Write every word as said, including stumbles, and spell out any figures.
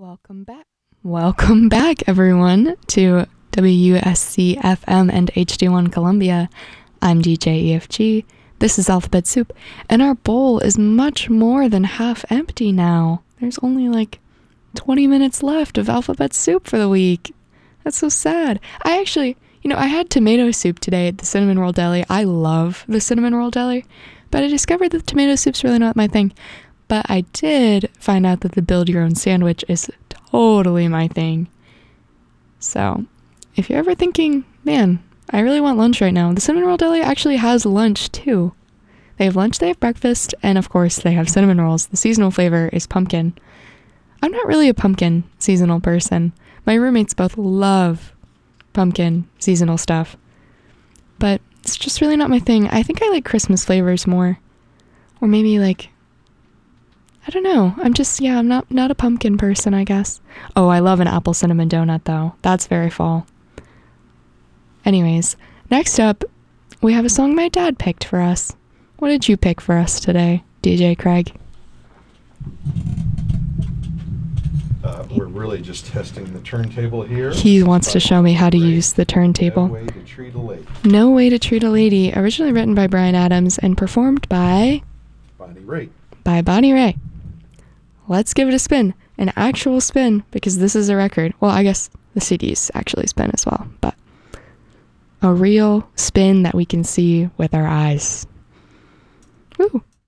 Welcome back. Welcome back, everyone, to W S C F M and H D one Columbia. I'm D J E F G. This is Alphabet Soup, and our bowl is much more than half empty now. There's only like twenty minutes left of Alphabet Soup for the week. That's so sad. I actually, you know, I had tomato soup today at the Cinnamon Roll Deli. I love the Cinnamon Roll Deli, but I discovered that tomato soup's really not my thing. But I did find out that the build your own sandwich is totally my thing. So if you're ever thinking, man, I really want lunch right now, the Cinnamon Roll Deli actually has lunch too. They have lunch, they have breakfast, and of course they have cinnamon rolls. The seasonal flavor is pumpkin. I'm not really a pumpkin seasonal person. My roommates both love pumpkin seasonal stuff, but it's just really not my thing. I think I like Christmas flavors more. Or maybe like, I don't know. I'm just, yeah, I'm not, not a pumpkin person, I guess. Oh, I love an apple cinnamon donut, though. That's very fall. Anyways, next up, we have a song my dad picked for us. What did you pick for us today, D J Craig? Uh, we're really just testing the turntable here. He wants to show me how to use the turntable. No Way to Treat a Lady. No Way to Treat a Lady, originally written by Bryan Adams and performed by... Bonnie Raitt. By Bonnie Raitt. Let's give it a spin. An actual spin, because this is a record. Well, I guess the C Ds actually spin as well, but a real spin that we can see with our eyes. Woo!